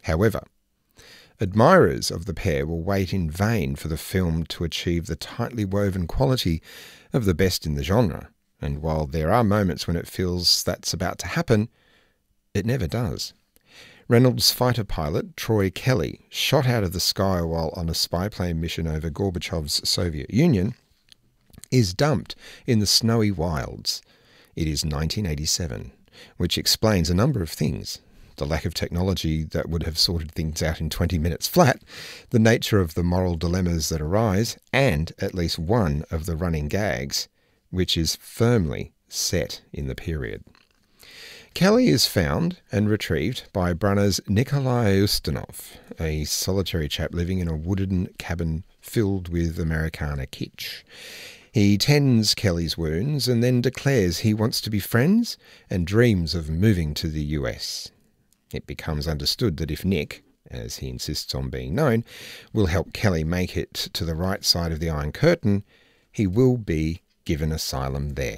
However, admirers of the pair will wait in vain for the film to achieve the tightly woven quality of the best in the genre, and while there are moments when it feels that's about to happen, it never does. Reynolds' fighter pilot, Troy Kelly, shot out of the sky while on a spy plane mission over Gorbachev's Soviet Union, is dumped in the snowy wilds. It is 1987, which explains a number of things. The lack of technology that would have sorted things out in 20 minutes flat, the nature of the moral dilemmas that arise, and at least one of the running gags, which is firmly set in the period. Kelly is found and retrieved by Brunner's Nikolai Ustinov, a solitary chap living in a wooden cabin filled with Americana kitsch. He tends Kelly's wounds and then declares he wants to be friends and dreams of moving to the US. It becomes understood that if Nick, as he insists on being known, will help Kelly make it to the right side of the Iron Curtain, he will be given asylum there.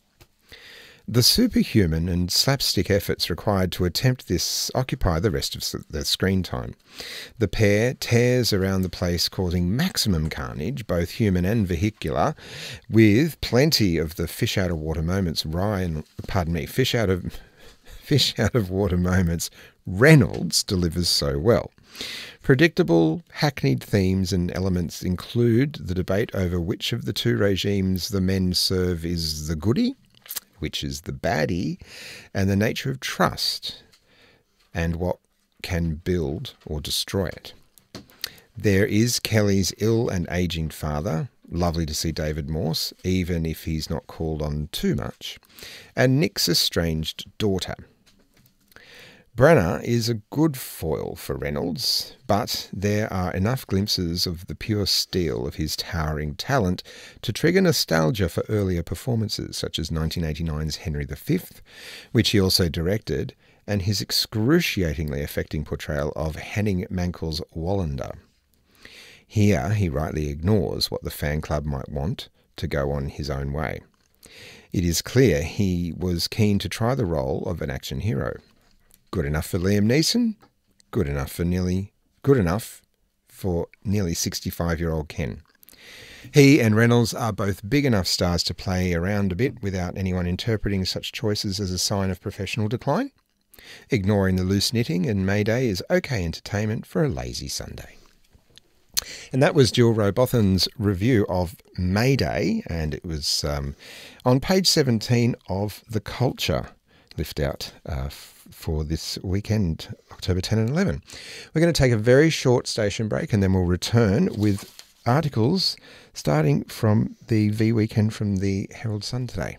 The superhuman and slapstick efforts required to attempt this occupy the rest of the screen time. The pair tears around the place, causing maximum carnage, both human and vehicular, with plenty of the fish out of water moments. Fish out of water moments Reynolds delivers so well. Predictable, hackneyed themes and elements include the debate over which of the two regimes the men serve is the goodie, which is the baddie, and the nature of trust and what can build or destroy it. There is Kelly's ill and ageing father, lovely to see David Morse, even if he's not called on too much, and Nick's estranged daughter. Branagh is a good foil for Reynolds, but there are enough glimpses of the pure steel of his towering talent to trigger nostalgia for earlier performances, such as 1989's Henry V, which he also directed, and his excruciatingly affecting portrayal of Henning Mankell's Wallander. Here he rightly ignores what the fan club might want to go on his own way. It is clear he was keen to try the role of an action hero. Good enough for Liam Neeson, good enough for nearly 65-year-old Ken. He and Reynolds are both big enough stars to play around a bit without anyone interpreting such choices as a sign of professional decline. Ignoring the loose knitting and Mayday is okay entertainment for a lazy Sunday. And that was Jill Rowbotham's review of Mayday, and it was on page 17 of The Culture lift out for this weekend, October 10 and 11. We're going to take a very short station break and then we'll return with articles starting from the V Weekend from the Herald Sun today.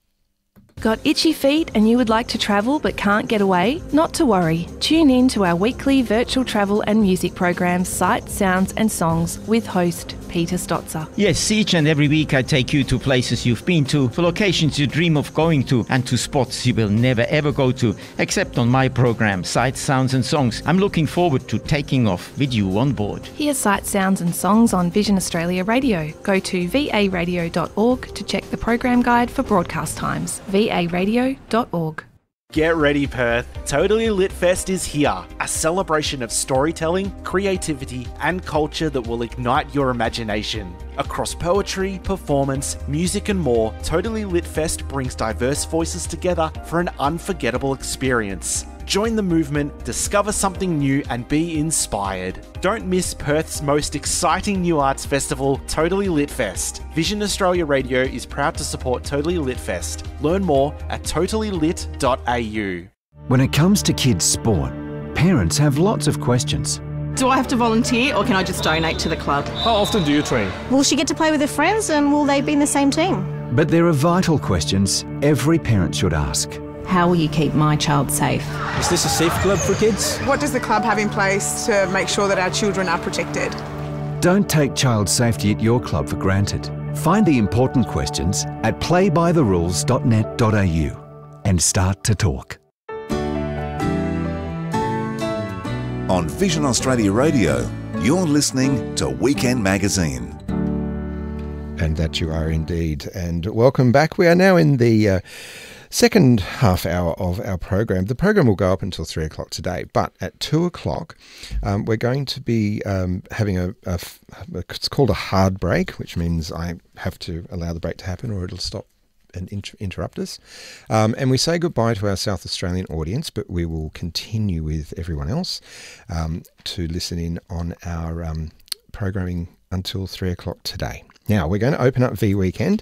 Got itchy feet and you would like to travel but can't get away? Not to worry. Tune in to our weekly virtual travel and music programs, Sights, Sounds and Songs with host Peter Stotzer. Yes, each and every week I take you to places you've been to, for locations you dream of going to, and to spots you will never ever go to, except on my program, Sights, Sounds and Songs. I'm looking forward to taking off with you on board. Hear Sights, Sounds and Songs on Vision Australia Radio. Go to varadio.org to check the program guide for broadcast times. varadio.org. Get ready, Perth. Totally Lit Fest is here. A celebration of storytelling, creativity, and culture that will ignite your imagination. Across poetry, performance, music, and more, Totally Lit Fest brings diverse voices together for an unforgettable experience. Join the movement, discover something new, and be inspired. Don't miss Perth's most exciting new arts festival, Totally Lit Fest. Vision Australia Radio is proud to support Totally Lit Fest. Learn more at totallylit.au. When it comes to kids' sport, parents have lots of questions. Do I have to volunteer or can I just donate to the club? How often do you train? Will she get to play with her friends and will they be in the same team? But there are vital questions every parent should ask. How will you keep my child safe? Is this a safe club for kids? What does the club have in place to make sure that our children are protected? Don't take child safety at your club for granted. Find the important questions at playbytherules.net.au and start to talk. On Vision Australia Radio, you're listening to Weekend Magazine. And that you are indeed. And welcome back. We are now in the Second half hour of our program. The program will go up until 3 o'clock today, but at 2 o'clock we're going to be having it's called a hard break, which means I have to allow the break to happen or it'll stop and interrupt us. And we say goodbye to our South Australian audience, but we will continue with everyone else to listen in on our programming until 3 o'clock today. Now, we're going to open up V Weekend.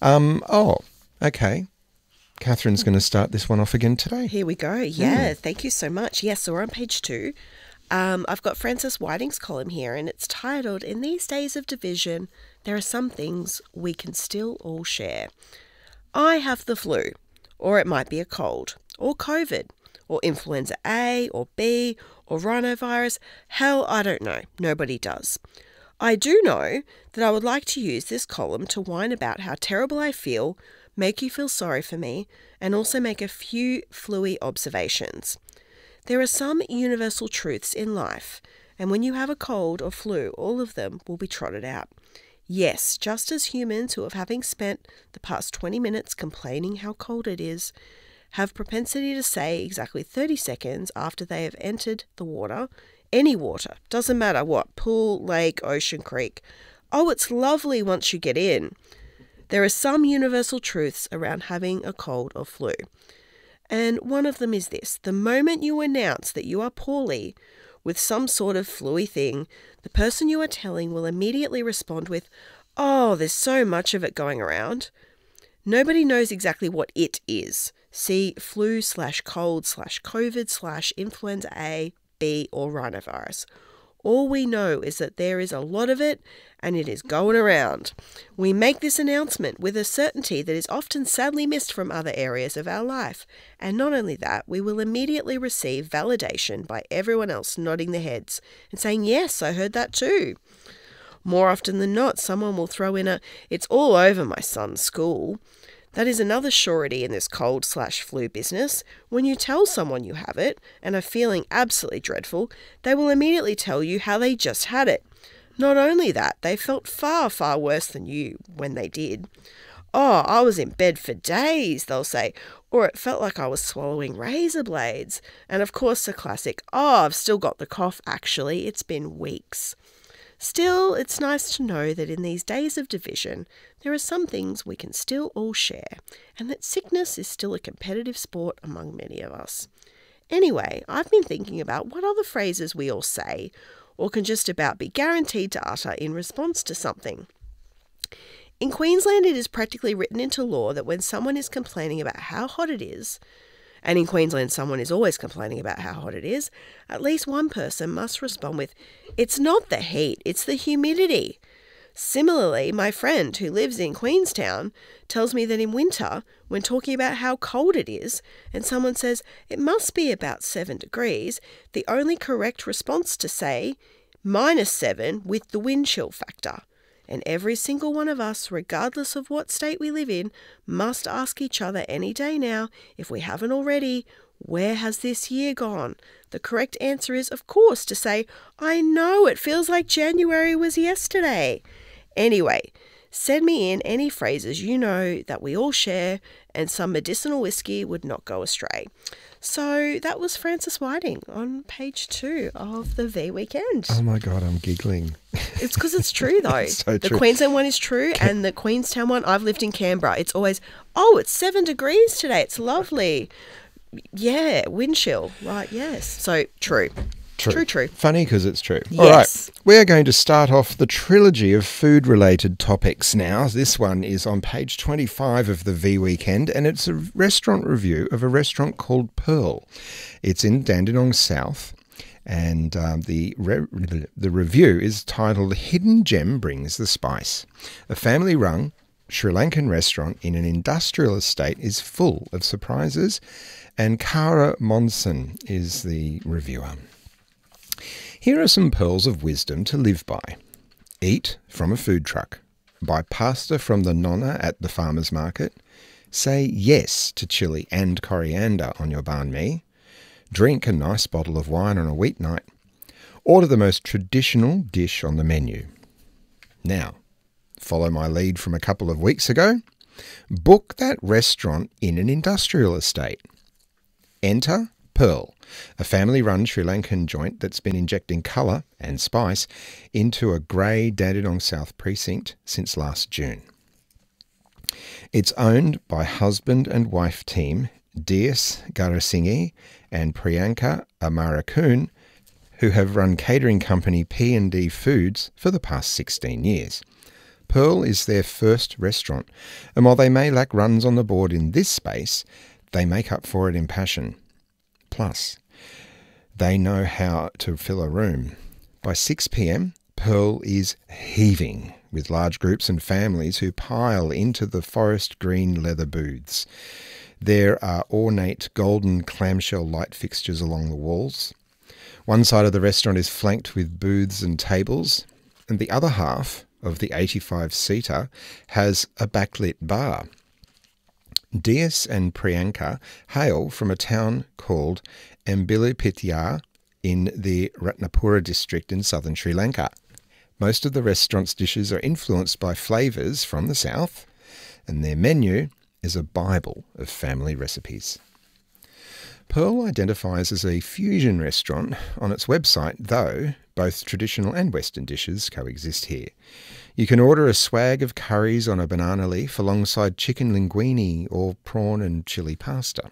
Okay. Catherine's going to start this one off again today. Here we go. Yeah, Thank you so much. Yes, so we're on page 2. I've got Frances Whiting's column here, and it's titled, "In These Days of Division, There Are Some Things We Can Still All Share." I have the flu, or it might be a cold, or COVID, or influenza A, or B, or rhinovirus. Hell, I don't know. Nobody does. I do know that I would like to use this column to whine about how terrible I feel, make you feel sorry for me, and also make a few fluey observations. There are some universal truths in life, and when you have a cold or flu, all of them will be trotted out. Yes, just as humans who have having spent the past 20 minutes complaining how cold it is, have propensity to say exactly 30 seconds after they have entered the water, any water, doesn't matter what, pool, lake, ocean, creek, "Oh, it's lovely once you get in." There are some universal truths around having a cold or flu. And one of them is this: the moment you announce that you are poorly with some sort of fluey thing, the person you are telling will immediately respond with, "Oh, there's so much of it going around." Nobody knows exactly what it is. See flu/cold/COVID/influenza A, B, or rhinovirus. All we know is that there is a lot of it and it is going around. We make this announcement with a certainty that is often sadly missed from other areas of our life. And not only that, we will immediately receive validation by everyone else nodding their heads and saying, "Yes, I heard that too." More often than not, someone will throw in "It's all over my son's school." That is another surety in this cold/flu business. When you tell someone you have it and are feeling absolutely dreadful, they will immediately tell you how they just had it. Not only that, they felt far, far worse than you when they did. "Oh, I was in bed for days," they'll say, or "It felt like I was swallowing razor blades." And of course the classic, "Oh, I've still got the cough, actually, it's been weeks." Still, it's nice to know that in these days of division, there are some things we can still all share, and that sickness is still a competitive sport among many of us. Anyway, I've been thinking about what other phrases we all say, or can just about be guaranteed to utter in response to something. In Queensland, it is practically written into law that when someone is complaining about how hot it is, and in Queensland someone is always complaining about how hot it is, at least one person must respond with, "It's not the heat, it's the humidity." Similarly, my friend who lives in Queenstown tells me that in winter, when talking about how cold it is, and someone says, "It must be about 7 degrees, the only correct response to say, -7 with the wind chill factor. And every single one of us, regardless of what state we live in, must ask each other any day now, if we haven't already, where has this year gone? The correct answer is, of course, to say, "I know, it feels like January was yesterday." Anyway, send me in any phrases you know that we all share, and some medicinal whiskey would not go astray. So that was Frances Whiting on page 2 of the V Weekend. Oh my God, I'm giggling. It's because it's true, though. It's so the true. Queensland one is true, and the Queenstown one, I've lived in Canberra. It's always, "Oh, it's 7 degrees today. It's lovely." Yeah, wind chill. Right, yes. So true. True. Funny because it's true. Yes. All right. We are going to start off the trilogy of food-related topics now. This one is on page 25 of the V Weekend, and it's a restaurant review of a restaurant called Pearl. It's in Dandenong South, and the review is titled "Hidden Gem Brings the Spice." A family-run Sri Lankan restaurant in an industrial estate is full of surprises, and Kara Monson is the reviewer. Here are some pearls of wisdom to live by. Eat from a food truck. Buy pasta from the nonna at the farmer's market. Say yes to chili and coriander on your banh mi. Drink a nice bottle of wine on a weeknight. Order the most traditional dish on the menu. Now, follow my lead from a couple of weeks ago. Book that restaurant in an industrial estate. Enter Pearl, a family-run Sri Lankan joint that's been injecting colour and spice into a grey Dandenong South precinct since last June. It's owned by husband and wife team Dias Garasinghe and Priyanka Amarakun, who have run catering company P&D Foods for the past 16 years. Pearl is their first restaurant, and while they may lack runs on the board in this space, they make up for it in passion. Plus, they know how to fill a room. By 6 p.m, Pearl is heaving with large groups and families who pile into the forest green leather booths. There are ornate golden clamshell light fixtures along the walls. One side of the restaurant is flanked with booths and tables, and the other half of the 85-seater has a backlit bar. Dias and Priyanka hail from a town called Ambilipitiya in the Ratnapura district in southern Sri Lanka. Most of the restaurant's dishes are influenced by flavours from the south, and their menu is a bible of family recipes. Pearl identifies as a fusion restaurant on its website, though both traditional and Western dishes coexist here. You can order a swag of curries on a banana leaf alongside chicken linguine or prawn and chilli pasta.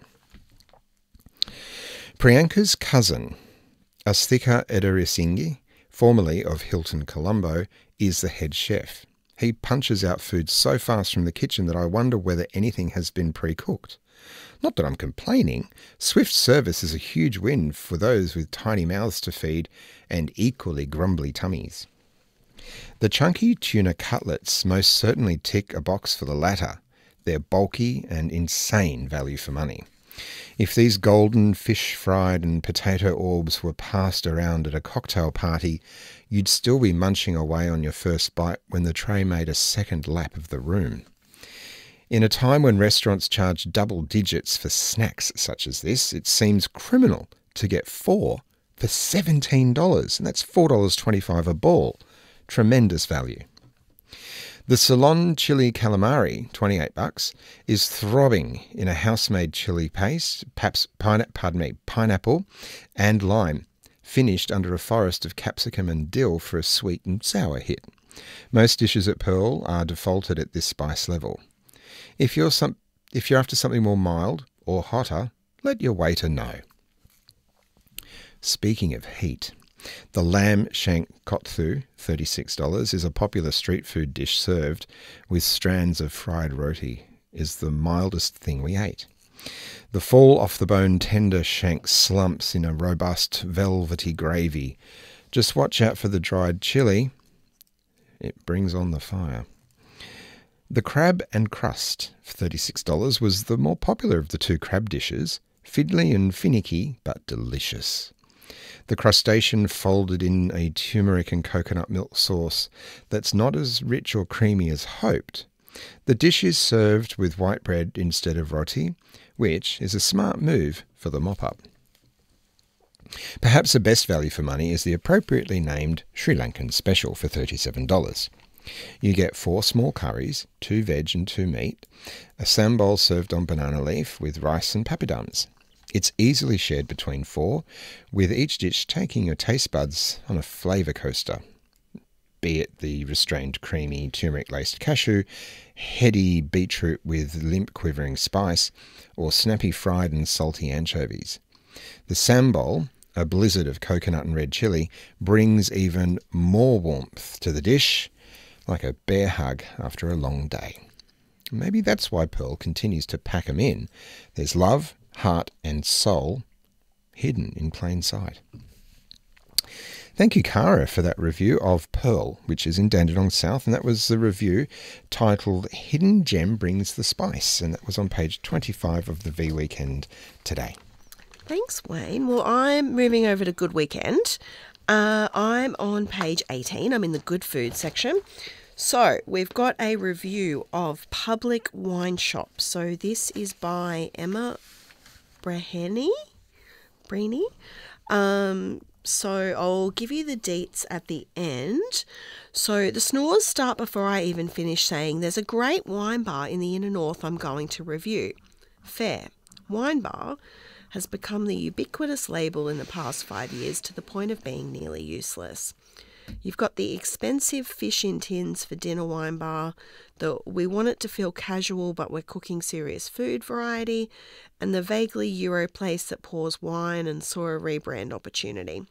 Priyanka's cousin, Asthika Edarisinghe, formerly of Hilton Colombo, is the head chef. He punches out food so fast from the kitchen that I wonder whether anything has been pre-cooked. Not that I'm complaining. Swift service is a huge win for those with tiny mouths to feed and equally grumbly tummies. The chunky tuna cutlets most certainly tick a box for the latter. They're bulky and insane value for money. If these golden fish fried and potato orbs were passed around at a cocktail party, you'd still be munching away on your first bite when the tray made a second lap of the room. In a time when restaurants charge double digits for snacks such as this, it seems criminal to get 4 for $17, and that's $4.25 a ball. Tremendous value. The Ceylon chili calamari, $28, is throbbing in a house-made chili paste, pineapple and lime, finished under a forest of capsicum and dill for a sweet and sour hit. Most dishes at Pearl are defaulted at this spice level. If you're after something more mild or hotter, let your waiter know. Speaking of heat, the lamb shank kothu, $36, is a popular street food dish served with strands of fried roti. Is the mildest thing we ate. The fall-off-the-bone tender shank slumps in a robust, velvety gravy. Just watch out for the dried chili. It brings on the fire. The crab and crust, for $36, was the more popular of the two crab dishes, fiddly and finicky, but delicious. The crustacean folded in a turmeric and coconut milk sauce that's not as rich or creamy as hoped. The dish is served with white bread instead of roti, which is a smart move for the mop-up. Perhaps the best value for money is the appropriately named Sri Lankan Special for $37. You get 4 small curries, 2 veg and 2 meat, a sambal served on banana leaf with rice and papadums. It's easily shared between 4, with each dish taking your taste buds on a flavour coaster, be it the restrained creamy turmeric-laced cashew, heady beetroot with limp quivering spice, or snappy fried and salty anchovies. The sambal, a blizzard of coconut and red chilli, brings even more warmth to the dish, like a bear hug after a long day. Maybe that's why Pearl continues to pack 'em in. There's love, heart and soul hidden in plain sight. Thank you, Cara, for that review of Pearl, which is in Dandenong South, and that was the review titled Hidden Gem Brings the Spice, and that was on page 25 of the V Weekend today. Thanks, Wayne. Well, I'm moving over to Good Weekend. I'm on page 18. I'm in the Good Food section. So we've got a review of Public Wine Shop. So this is by Emma Breheny. So I'll give you the deets at the end. So the snores start before I even finish saying there's a great wine bar in the inner north I'm going to review. Fair. Wine bar has become the ubiquitous label in the past 5 years to the point of being nearly useless. You've got the expensive fish in tins for dinner wine bar, the we want it to feel casual but we're cooking serious food variety, and the vaguely Euro place that pours wine and saw a rebrand opportunity.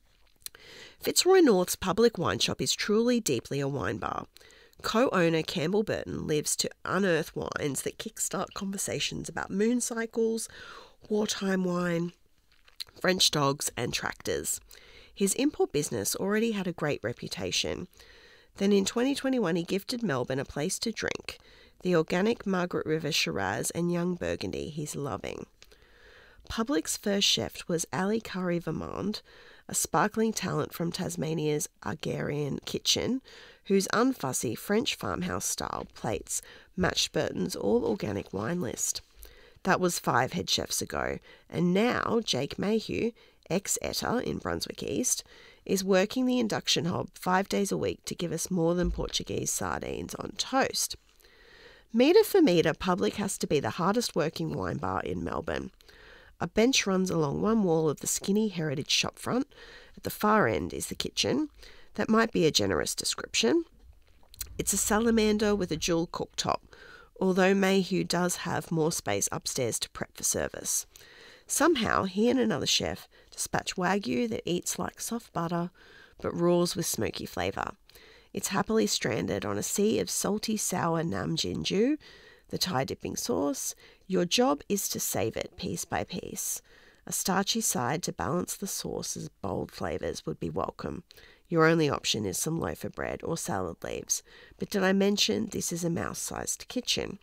Fitzroy North's public wine shop is truly deeply a wine bar. Co-owner Campbell Burton lives to unearth wines that kickstart conversations about moon cycles, wartime wine, French dogs and tractors. His import business already had a great reputation. Then in 2021 he gifted Melbourne a place to drink, the organic Margaret River Shiraz and Young Burgundy he's loving. Public's first chef was Ali Curry Vermond, a sparkling talent from Tasmania's Agrarian Kitchen, whose unfussy French farmhouse-style plates matched Burton's all-organic wine list. That was 5 head chefs ago, and now Jake Mayhew, ex-Etta in Brunswick East, is working the induction hob 5 days a week to give us more than Portuguese sardines on toast. Metre for metre, Public has to be the hardest working wine bar in Melbourne. A bench runs along one wall of the skinny heritage shopfront. At the far end is the kitchen. That might be a generous description. It's a salamander with a dual cooktop, although Mayhew does have more space upstairs to prep for service. Somehow, he and another chef dispatch Wagyu that eats like soft butter but roars with smoky flavour. It's happily stranded on a sea of salty, sour Nam Jinju, the Thai dipping sauce. Your job is to save it piece by piece. A starchy side to balance the sauce's bold flavours would be welcome. Your only option is some loaf of bread or salad leaves. But did I mention this is a mouse-sized kitchen?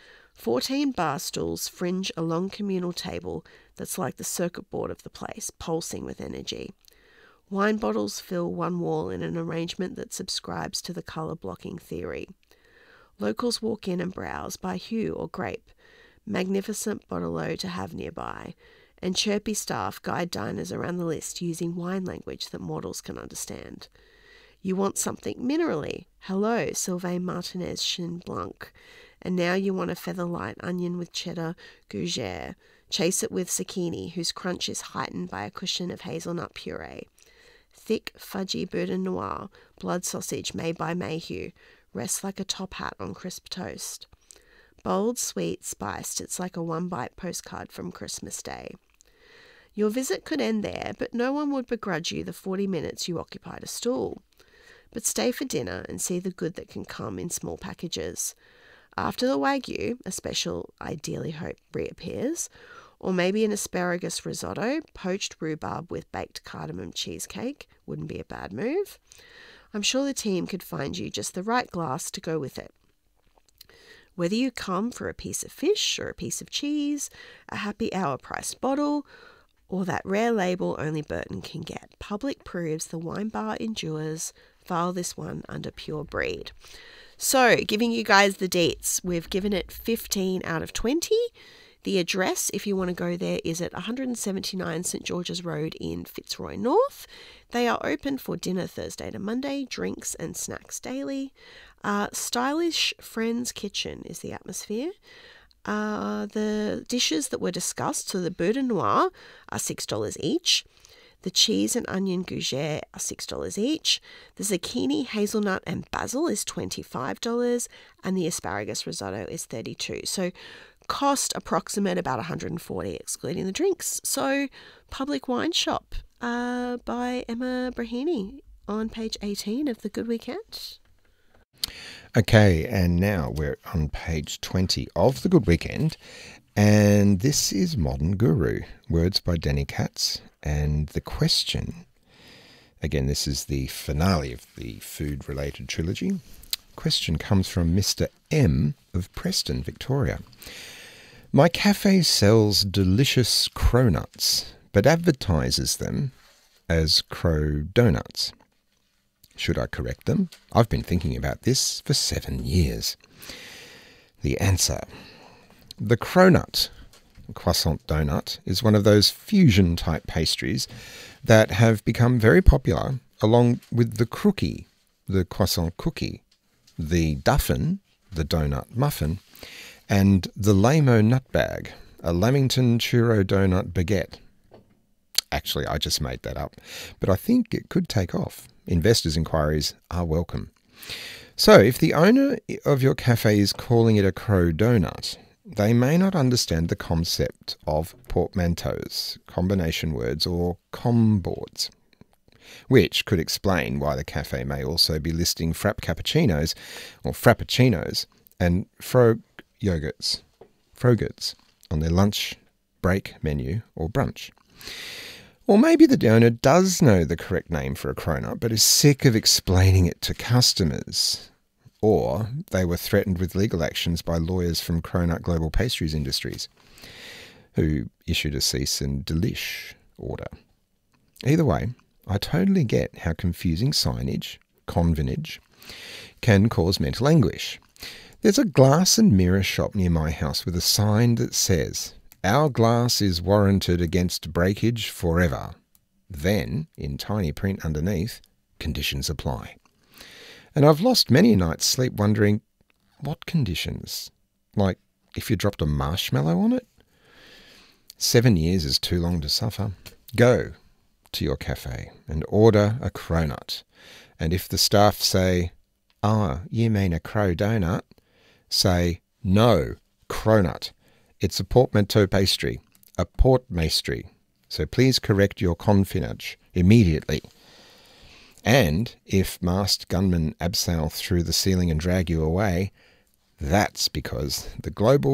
14 bar stools fringe a long communal table that's like the circuit board of the place, pulsing with energy. Wine bottles fill one wall in an arrangement that subscribes to the colour blocking theory. Locals walk in and browse by hue or grape, magnificent bottle-o to have nearby, and chirpy staff guide diners around the list using wine language that mortals can understand. You want something minerally. Hello, Sylvain Martinez Chien Blanc. And now you want a feather-light onion with cheddar gougere. Chase it with zucchini, whose crunch is heightened by a cushion of hazelnut puree. Thick, fudgy Boudin Noir, blood sausage made by Mayhew, rests like a top hat on crisp toast. Bold, sweet, spiced, it's like a one-bite postcard from Christmas Day. Your visit could end there, but no one would begrudge you the 40 minutes you occupied a stool. But stay for dinner and see the good that can come in small packages. After the Wagyu, a special ideally hope reappears, or maybe an asparagus risotto, poached rhubarb with baked cardamom cheesecake wouldn't be a bad move. I'm sure the team could find you just the right glass to go with it. Whether you come for a piece of fish or a piece of cheese, a happy hour priced bottle, or that rare label only Burton can get, Public proves the wine bar endures. File this one under pure breed. So, giving you guys the dates, we've given it 15 out of 20. The address, if you want to go there, is at 179 St George's Road in Fitzroy North. They are open for dinner Thursday to Monday, drinks and snacks daily. Stylish Friends Kitchen is the atmosphere. The dishes that were discussed, so the Boudin Noir are $6 each. The cheese and onion gougere are $6 each. The zucchini, hazelnut and basil is $25, and the asparagus risotto is $32. So cost approximate about $140 excluding the drinks. So Public Wine Shop by Emma Brahini on page 18 of The Good Weekend. Okay, and now we're on page 20 of The Good Weekend, and this is Modern Guru, words by Danny Katz. And the question, again, this is the finale of the food-related trilogy. Question comes from Mr. M of Preston, Victoria. My cafe sells delicious cronuts, but advertises them as crow donuts. Should I correct them? I've been thinking about this for 7 years. The answer. The cronut, croissant donut, is one of those fusion-type pastries that have become very popular, along with the crookie, the croissant cookie, the duffin, the donut muffin, and the Lamo nutbag, a Lamington churro donut baguette. Actually, I just made that up, but I think it could take off. Investors' inquiries are welcome. So, if the owner of your cafe is calling it a crow donut, they may not understand the concept of portmanteaus, combination words, or comboards, which could explain why the cafe may also be listing frapp cappuccinos or frappuccinos and frogurts on their lunch, break menu or brunch. Or maybe the owner does know the correct name for a cronut but is sick of explaining it to customers. Or they were threatened with legal actions by lawyers from Cronut Global Pastries Industries, who issued a cease and delish order. Either way, I totally get how confusing signage, convenage, can cause mental anguish. There's a glass and mirror shop near my house with a sign that says, "Our glass is warranted against breakage forever." Then, in tiny print underneath, conditions apply. And I've lost many a night's sleep wondering, what conditions? Like, if you dropped a marshmallow on it? 7 years is too long to suffer. Go to your cafe and order a cronut. And if the staff say, "Oh, you mean a crow donut?" say, "No, cronut. It's a portmanteau pastry, a portmaistry. So please correct your confinage immediately." And if masked gunmen abseil through the ceiling and drag you away, that's because the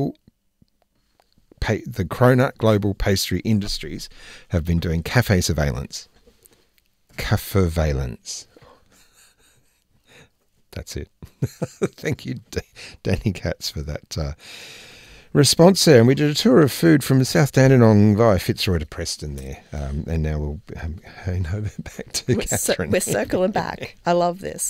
Cronut Global Pastry Industries have been doing cafe surveillance. Cafevalence. That's it. Thank you, Danny Katz, for that response there. And we did a tour of food from South Dandenong via Fitzroy to Preston there. And now we'll hone over back to Catherine. We're circling back. I love this.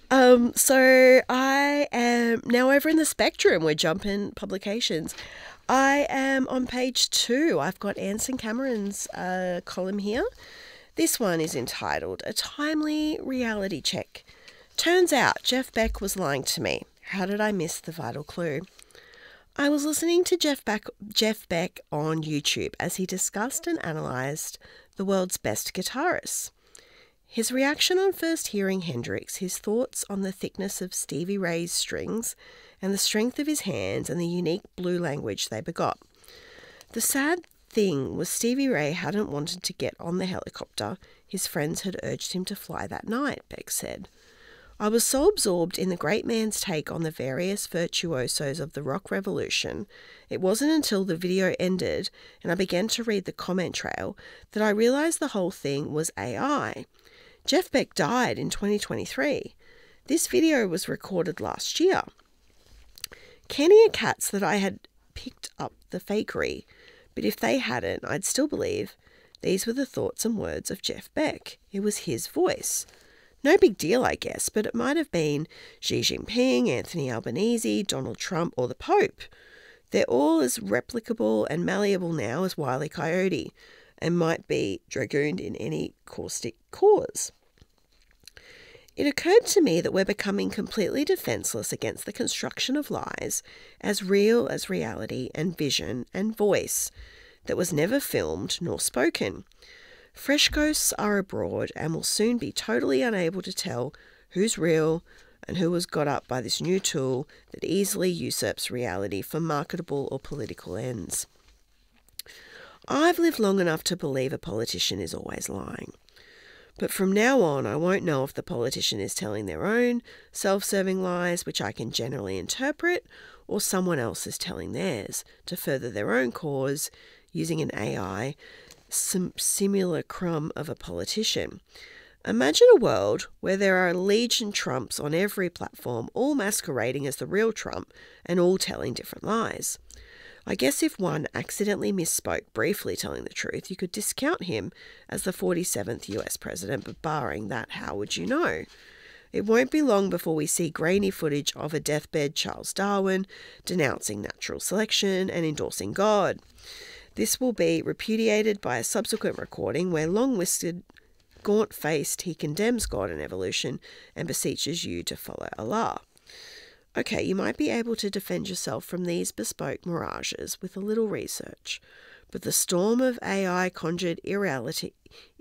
So I am now over in the Spectrum. We're jumping publications. I am on page 2. I've got Anson Cameron's column here. This one is entitled "A Timely Reality Check. Turns out Jeff Beck was lying to me. How did I miss the vital clue?" I was listening to Jeff Beck on YouTube as he discussed and analysed the world's best guitarists. His reaction on first hearing Hendrix, his thoughts on the thickness of Stevie Ray's strings and the strength of his hands and the unique blue language they begot. The sad thing was Stevie Ray hadn't wanted to get on the helicopter his friends had urged him to fly that night, Beck said. I was so absorbed in the great man's take on the various virtuosos of the rock revolution, it wasn't until the video ended and I began to read the comment trail that I realised the whole thing was AI. Jeff Beck died in 2023. This video was recorded last year. Kenny and Katz that I had picked up the fakery, but if they hadn't, I'd still believe these were the thoughts and words of Jeff Beck. It was his voice. No big deal, I guess, but it might have been Xi Jinping, Anthony Albanese, Donald Trump, or the Pope. They're all as replicable and malleable now as Wile E. Coyote, and might be dragooned in any caustic cause. It occurred to me that we're becoming completely defenceless against the construction of lies as real as reality and vision and voice that was never filmed nor spoken. Fresh ghosts are abroad and will soon be totally unable to tell who's real and who was got up by this new tool that easily usurps reality for marketable or political ends. I've lived long enough to believe a politician is always lying. But from now on, I won't know if the politician is telling their own self-serving lies, which I can generally interpret, or someone else is telling theirs to further their own cause using an AI simulacrum of a politician. Imagine a world where there are a legion Trumps on every platform, all masquerading as the real Trump and all telling different lies. I guess if one accidentally misspoke briefly telling the truth, you could discount him as the 47th US president, but barring that, how would you know? It won't be long before we see grainy footage of a deathbed Charles Darwin denouncing natural selection and endorsing God. This will be repudiated by a subsequent recording where long-whiskered, gaunt-faced, he condemns God and evolution and beseeches you to follow Allah. Okay, you might be able to defend yourself from these bespoke mirages with a little research, but the storm of AI-conjured irreality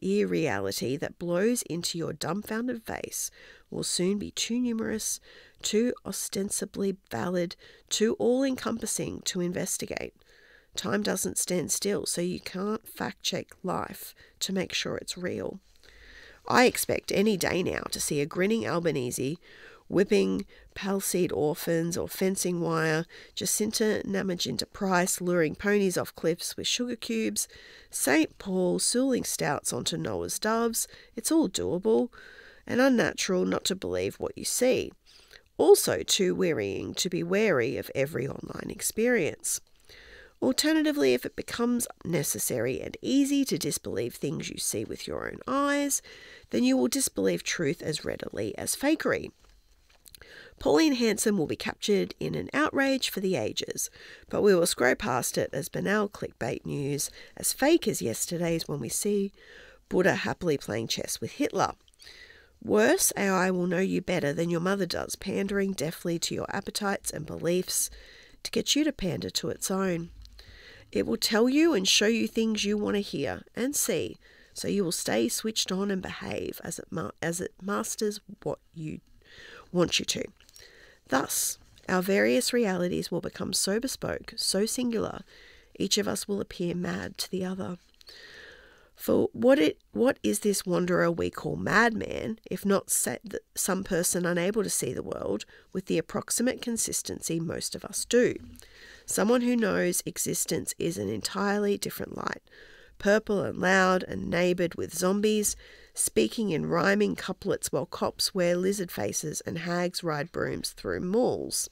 that blows into your dumbfounded face will soon be too numerous, too ostensibly valid, too all-encompassing to investigate. Time doesn't stand still, so you can't fact-check life to make sure it's real. I expect any day now to see a grinning Albanese whipping Palisade orphans or fencing wire, Jacinta Namaginta Price luring ponies off cliffs with sugar cubes, St. Paul sooling stouts onto Noah's doves. It's all doable and unnatural not to believe what you see. Also too wearying to be wary of every online experience. Alternatively, if it becomes necessary and easy to disbelieve things you see with your own eyes, then you will disbelieve truth as readily as fakery. Pauline Hanson will be captured in an outrage for the ages, but we will scroll past it as banal clickbait news, as fake as yesterday's when we see Buddha happily playing chess with Hitler. Worse, AI will know you better than your mother does, pandering deftly to your appetites and beliefs to get you to pander to its own. It will tell you and show you things you want to hear and see, so you will stay switched on and behave as it masters what you want you to. Thus, our various realities will become so bespoke, so singular, each of us will appear mad to the other. For what is this wanderer we call madman, if not some person unable to see the world with the approximate consistency most of us do? Someone who knows existence is an entirely different light, purple and loud and neighboured with zombies, speaking in rhyming couplets while cops wear lizard faces and hags ride brooms through malls.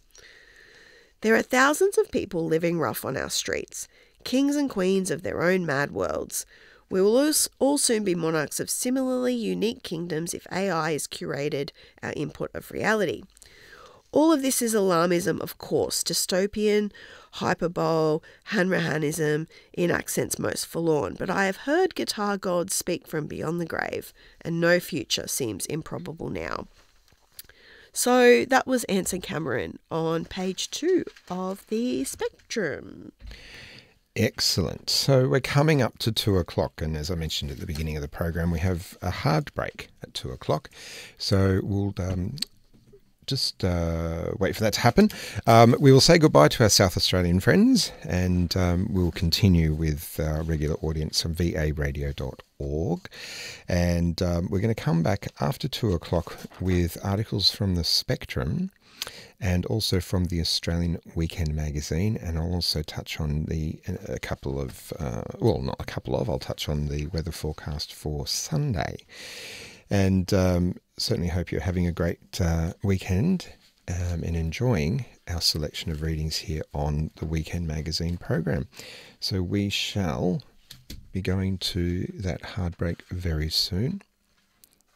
There are thousands of people living rough on our streets, kings and queens of their own mad worlds. We will all soon be monarchs of similarly unique kingdoms if AI is curated our input of reality. All of this is alarmism, of course, dystopian, hyperbole, Hanrahanism in accents most forlorn, but I have heard guitar gods speak from beyond the grave, and no future seems improbable now. So that was Anson Cameron on page 2 of the Spectrum. Excellent. So we're coming up to 2 o'clock, and as I mentioned at the beginning of the program, we have a hard break at 2 o'clock. So we'll just wait for that to happen. We will say goodbye to our South Australian friends, and we'll continue with our regular audience on varadio.org. And we're going to come back after 2 o'clock with articles from the Spectrum and also from the Australian Weekend magazine. And I'll also touch on I'll touch on the weather forecast for Sunday. And certainly hope you're having a great weekend and enjoying our selection of readings here on the Weekend Magazine program. So we shall be going to that hard break very soon.